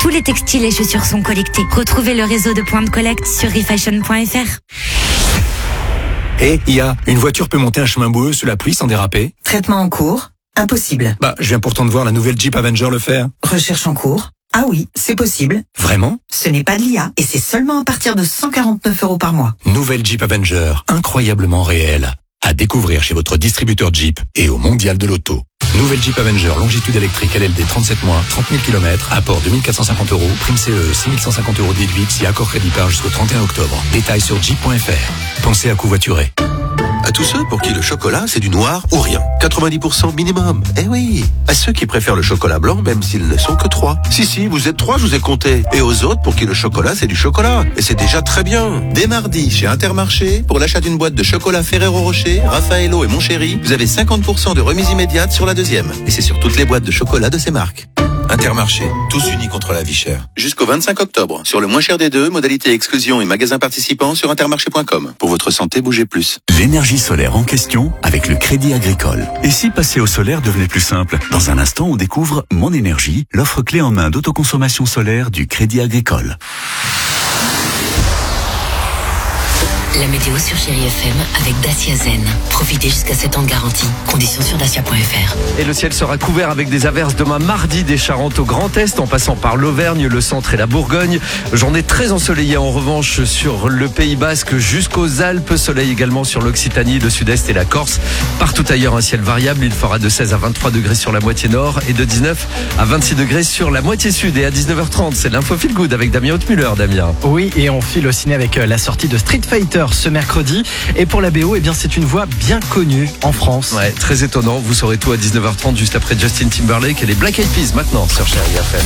Tous les textiles et chaussures sont collectés. Retrouvez le réseau de points de collecte sur refashion.fr. IA, une voiture peut monter un chemin boueux sous la pluie sans déraper? Traitement en cours. Impossible. Je viens pourtant de voir la nouvelle Jeep Avenger le faire. Recherche en cours. Ah oui, c'est possible. Vraiment? Ce n'est pas de l'IA et c'est seulement à partir de 149 € par mois. Nouvelle Jeep Avenger, incroyablement réelle. À découvrir chez votre distributeur Jeep et au Mondial de l'Auto. Nouvelle Jeep Avenger longitude électrique LLD 37 mois, 30 000 km, apport 2450 €, prime CE 6150 € déduit si accord crédit par jusqu'au 31 octobre. Détails sur jeep.fr. Pensez à covoiturer. À tous ceux pour qui le chocolat, c'est du noir ou rien. 90% minimum. Eh oui. À ceux qui préfèrent le chocolat blanc, même s'ils ne sont que 3. Si, vous êtes 3, je vous ai compté. Et aux autres pour qui le chocolat, c'est du chocolat. Et c'est déjà très bien. Dès mardi, chez Intermarché, pour l'achat d'une boîte de chocolat Ferrero Rocher, Raffaello et Montchéri, vous avez 50% de remise immédiate sur la deuxième. Et c'est sur toutes les boîtes de chocolat de ces marques. Intermarché, tous unis contre la vie chère. Jusqu'au 25 octobre, sur le moins cher des deux, modalité exclusion et magasins participants sur intermarché.com. Pour votre santé, bougez plus. L'énergie solaire en question avec le Crédit Agricole. Et si passer au solaire devenait plus simple? Dans un instant, on découvre Mon Énergie, l'offre clé en main d'autoconsommation solaire du Crédit Agricole. La météo sur Chérie FM avec Dacia Zen. Profitez jusqu'à 7 ans de garantie. Conditions sur dacia.fr. Et le ciel sera couvert avec des averses demain mardi des Charentes au Grand Est, en passant par l'Auvergne, le centre et la Bourgogne. Journée très ensoleillée en revanche sur le Pays Basque jusqu'aux Alpes. Soleil également sur l'Occitanie, le Sud-Est et la Corse. Partout ailleurs un ciel variable. Il fera de 16 à 23 degrés sur la moitié nord et de 19 à 26 degrés sur la moitié sud. Et à 19h30, c'est l'info Feel Good avec Damien Hautmuller. Damien. Oui, et on file au ciné avec la sortie de Street Fighter ce mercredi. Et pour la BO, c'est une voix bien connue en France. Ouais, très étonnant. Vous saurez tout à 19h30 juste après Justin Timberlake et les Black Eyed Peas maintenant sur Chérie FM.